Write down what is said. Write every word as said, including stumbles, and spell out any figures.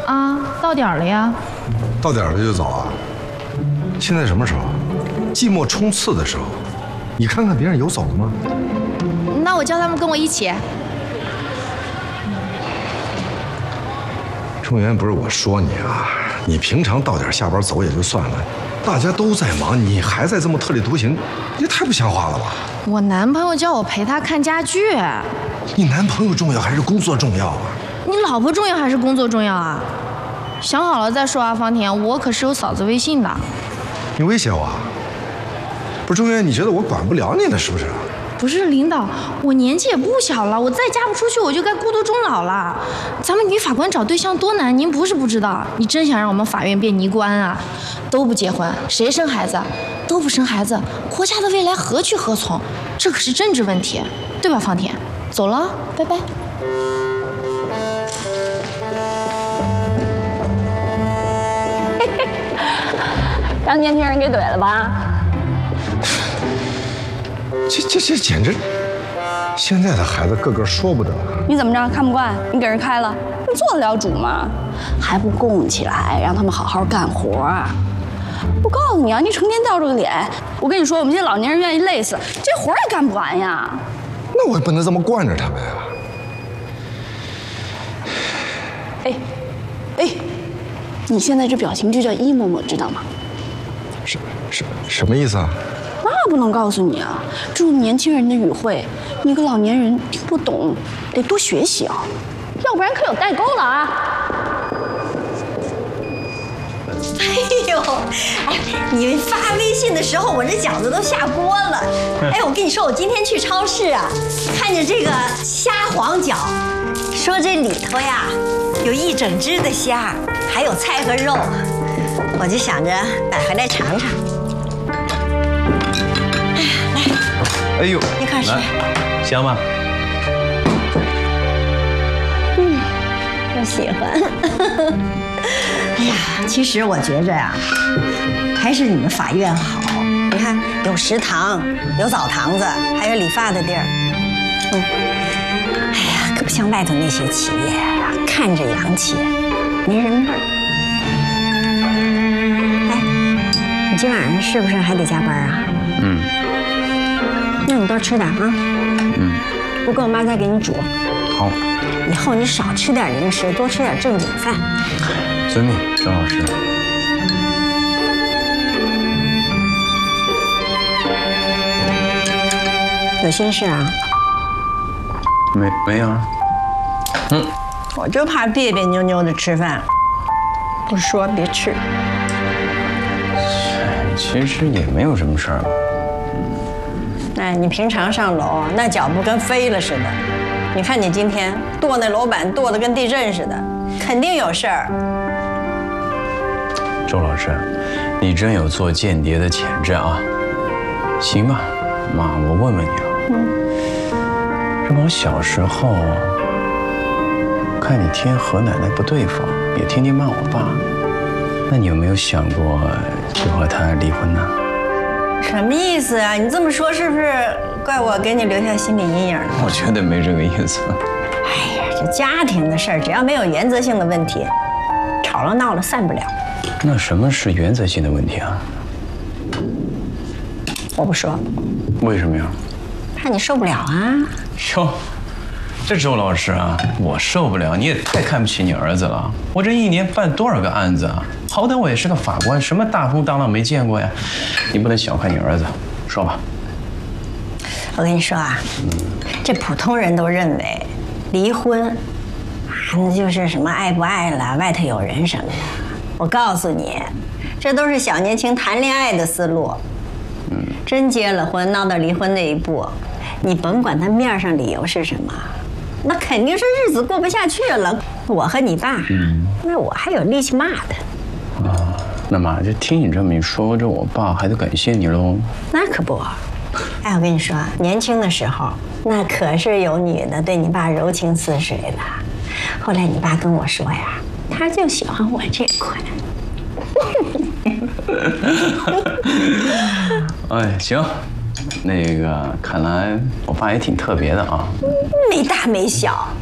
啊，到点了呀。 到点了就走啊？现在什么时候？寂寞冲刺的时候。你看看别人有走的吗？ 那我叫他们跟我一起。 中原，不是我说你啊，你平常到点下班走也就算了，大家都在忙，你还在这么特立独行，也太不像话了吧？ 我男朋友叫我陪他看家具。 你男朋友重要还是工作重要啊？ 你老婆重要还是工作重要啊？想好了再说啊，方田，我可是有嫂子微信的。 你威胁我啊？不是中原，你觉得我管不了你了是不是？ 不是领导，我年纪也不小了，我再嫁不出去我就该孤独终老了。咱们女法官找对象多难，您不是不知道。你真想让我们法院变泥官啊？都不结婚，谁生孩子？都不生孩子，国家的未来何去何从？这可是政治问题，对吧，方田？走了，拜拜。 让年轻人给怼了吧？ 这这这简直！现在的孩子个个说不得。 你怎么着？看不惯？你给人开了？你做得了主吗？还不供起来，让他们好好干活啊！我告诉你啊，你成天吊着个脸，我跟你说，我们这些老年人愿意累死，这活也干不完呀。 那我也不能这么惯着他们呀。 哎，哎，你现在这表情就叫一嬷嬷，知道吗？ 什什什么意思啊？ 那不能告诉你啊，这种年轻人的语汇，你个老年人听不懂，得多学习啊，要不然可有代沟了啊！ 哎呦，哎，你发微信的时候，我这饺子都下锅了。哎，我跟你说，我今天去超市啊，看见这个虾黄饺，说这里头呀有一整只的虾，还有菜和肉，我就想着买回来尝尝。 哎呦， 你快吃， 香吗？ 嗯，我喜欢。哎呀，其实我觉着呀，还是你们法院好。你看，有食堂，有澡堂子，还有理发的地儿。嗯，哎呀，可不像外头那些企业啊，看着洋气，没人味儿。哎，你今晚上是不是还得加班啊？ 嗯。 那你多吃点啊。 嗯。 我跟我妈再给你煮。 好。 以后你少吃点零食，多吃点正经饭。 遵命，周老师。 有心事啊？ 没没有。嗯。 我就怕别别扭扭的吃饭，不说别吃。 其实也没有什么事儿。 哎，你平常上楼那脚步跟飞了似的，你看你今天跺那楼板跺得跟地震似的，肯定有事儿。 周老师，你真有做间谍的潜质啊！行吧，妈，我问问你啊，嗯，这不我小时候看你天和奶奶不对付，也天天骂我爸，那你有没有想过就和他离婚呢？ 什么意思啊？你这么说是不是怪我给你留下心理阴影了？ 我觉得没这个意思。 哎呀，这家庭的事儿，只要没有原则性的问题，吵了闹了散不了。 那什么是原则性的问题啊？ 我不说。 为什么呀？ 怕你受不了啊。 哟，这周老师啊，我受不了，你也太看不起你儿子了。我这一年办多少个案子啊？好歹我也是个法官，什么大风大浪没见过呀？你不能小看你儿子。说吧。 我跟你说啊，嗯，这普通人都认为离婚啊，那就是什么爱不爱了，外头有人什么的。我告诉你，这都是小年轻谈恋爱的思路。嗯，真结了婚，闹到离婚那一步，你甭管他面上理由是什么，那肯定是日子过不下去了。我和你爸，嗯，那我还有力气骂他。 啊，那妈，这听你这么一说，这我爸还得感谢你喽。 那可不。哎，我跟你说，年轻的时候，那可是有女的对你爸柔情似水的。后来你爸跟我说呀，他就喜欢我这款。 哎，行，那个看来我爸也挺特别的啊。 没大没小，